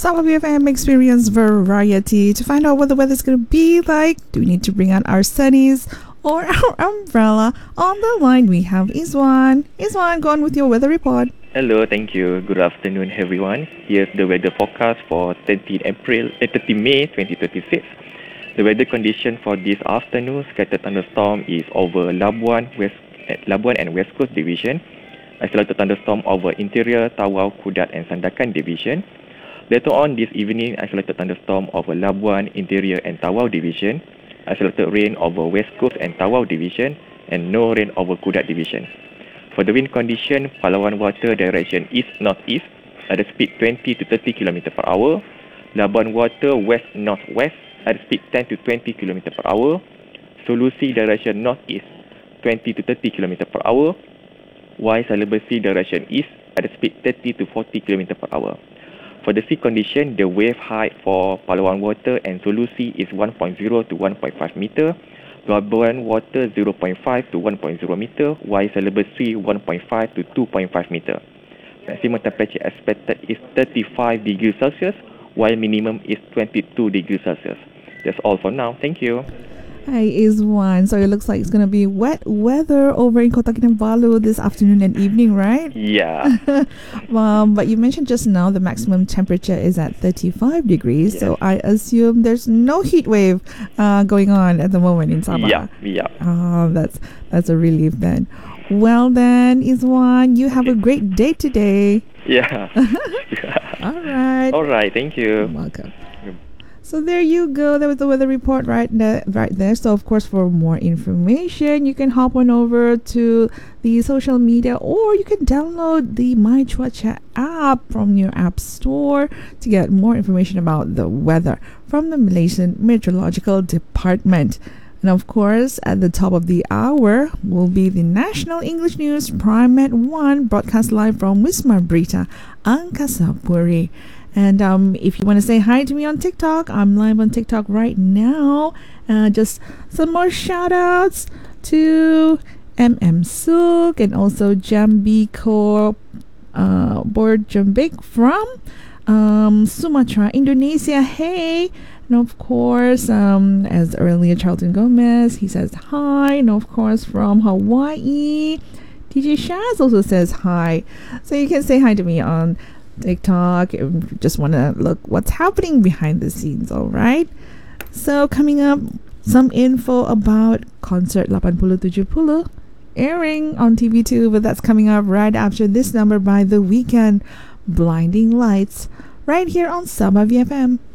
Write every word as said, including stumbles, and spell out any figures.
Sabah B F M, experience variety. To find out what the weather's going to be like, do we need to bring out our sunnies or our umbrella? On the line, we have Izwan. Izwan, go on with your weather report. Hello, thank you. Good afternoon, everyone. Here's the weather forecast for thirtieth April, eh, thirtieth May twenty twenty-six. The weather condition for this afternoon, scattered thunderstorm is over Labuan, West, eh, Labuan and West Coast Division. Isolated thunderstorm over interior, Tawau, Kudat and Sandakan Division. Later on this evening, isolated thunderstorm over Labuan, interior and Tawau Division. Isolated rain over West Coast and Tawau Division. And no rain over Kudat Division. For the wind condition, Palawan water direction east-northeast at a speed twenty to thirty kilometers per hour. Labuan water west-northwest at a speed ten to twenty kilometers per hour. Solusi direction northeast twenty to thirty kilometers per hour. While Celebesi direction east at a speed thirty to forty kilometers per hour. For the sea condition, the wave height for Palawan water and Solusi is one point zero to one point five meter. Labuan water zero point five to one point zero meter, while Celebesi one point five to two point five meter. Maximum temperature expected is thirty-five degrees Celsius, while minimum is twenty-two degrees Celsius. That's all for now. Thank you. Hi, Izwan. So it looks like it's going to be wet weather over in Kota Kinabalu this afternoon and evening, right? Yeah. um, but you mentioned just now the maximum temperature is at thirty-five degrees. Yes. So I assume there's no heat wave uh, going on at the moment in Sabah. Yeah, yeah. Oh, that's, that's a relief then. Well then, Izwan, you have a great day today. Yeah. All right. All right, thank you. You're welcome. So there you go. That was the weather report right there, right there. So of course, for more information, you can hop on over to the social media, or you can download the My Cuaca app from your app store to get more information about the weather from the Malaysian Meteorological Department. And of course, at the top of the hour will be the National English News Prime at one, broadcast live from Wisma Berita, Angkasa Puri. And um, if you want to say hi to me on TikTok, I'm live on TikTok right now. Uh, just some more shout outs to M M Suk and also Jambiko uh, Board Jambik from um, Sumatra, Indonesia. Hey! And of course, um, as earlier, Charlton Gomez, he says hi. And of course, from Hawaii, T J Shaz also says hi. So you can say hi to me on TikTok if you just want to look what's happening behind the scenes. All right, so coming up, some info about concert eighty seventy airing on T V two, but that's coming up right after this number by The Weeknd, Blinding Lights, right here on Sabah V F M.